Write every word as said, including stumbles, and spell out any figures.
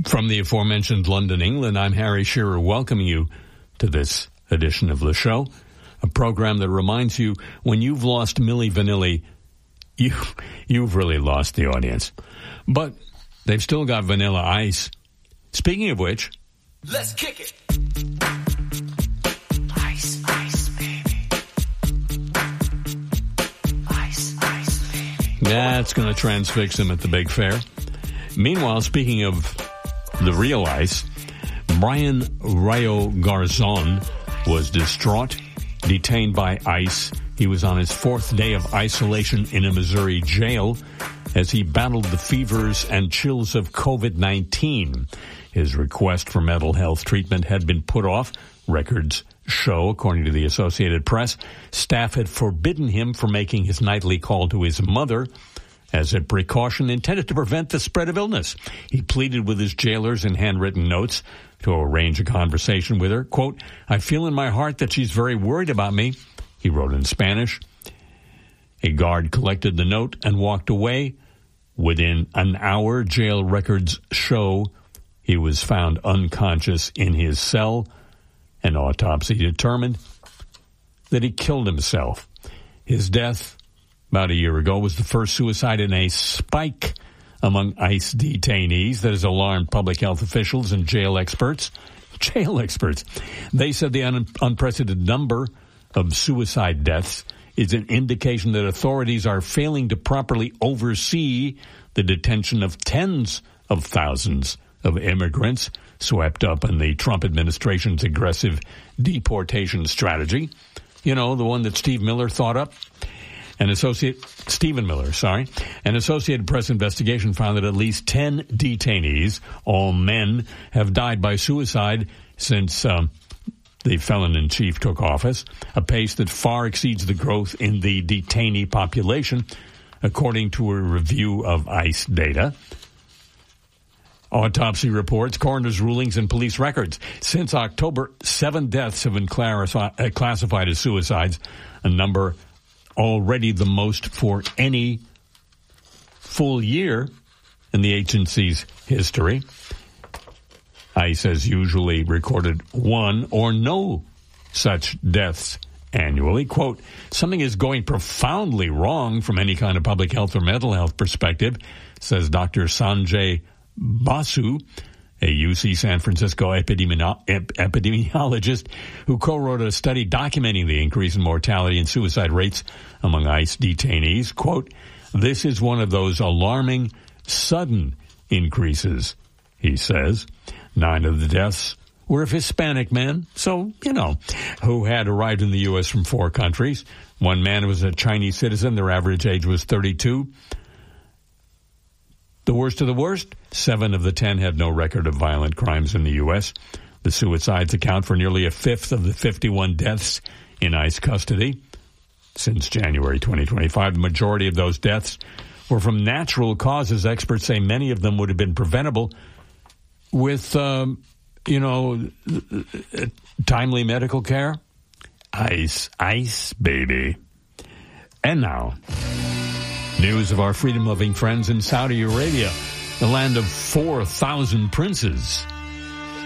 From the aforementioned London, England, I'm Harry Shearer welcoming you to this edition of the show, a program that reminds you when you've lost Milli Vanilli, you, you've really lost the audience. But they've still got Vanilla Ice. Speaking of which, let's kick it. Ice, ice, baby. Ice, ice, baby. That's going to transfix him at the big fair. Meanwhile, speaking of the real ice, Brian Rayo Garzon was distraught, detained by ICE. He was on his fourth day of isolation in a Missouri jail as he battled the fevers and chills of COVID nineteen. His request for mental health treatment had been put off. Records show, according to the Associated Press, staff had forbidden him from making his nightly call to his mother as a precaution intended to prevent the spread of illness. He pleaded with his jailers in handwritten notes to arrange a conversation with her. Quote, "I feel in my heart that she's very worried about me," he wrote in Spanish. A guard collected the note and walked away. Within an hour, jail records show he was found unconscious in his cell. An autopsy determined that he killed himself. His death about a year ago was the first suicide in a spike among ICE detainees that has alarmed public health officials and jail experts. Jail experts. They said the un- unprecedented number of suicide deaths is an indication that authorities are failing to properly oversee the detention of tens of thousands of immigrants swept up in the Trump administration's aggressive deportation strategy. You know, the one that Steve Miller thought up. An associate, Stephen Miller, sorry, an Associated Press investigation found that at least ten detainees, all men, have died by suicide since um, the felon-in-chief took office, a pace that far exceeds the growth in the detainee population, according to a review of ICE data. Autopsy reports, coroner's rulings, and police records. Since October, seven deaths have been clarifi- classified as suicides, a number already the most for any full year in the agency's history. ICE has usually recorded one or no such deaths annually. Quote, "Something is going profoundly wrong from any kind of public health or mental health perspective," says Doctor Sanjay Basu, a U C San Francisco epidemi- ep- epidemiologist who co-wrote a study documenting the increase in mortality and suicide rates among ICE detainees. Quote, "This is one of those alarming, sudden increases," he says. Nine of the deaths were of Hispanic men, so, you know, who had arrived in the U S from four countries. One man was a Chinese citizen. Their average age was thirty-two. The worst of the worst, seven of the ten had no record of violent crimes in the U S. The suicides account for nearly a fifth of the fifty-one deaths in ICE custody. Since January twenty twenty-five, the majority of those deaths were from natural causes. Experts say many of them would have been preventable with, um, you know, timely medical care. ICE, ICE, baby. And now, news of our freedom-loving friends in Saudi Arabia, the land of four thousand princes.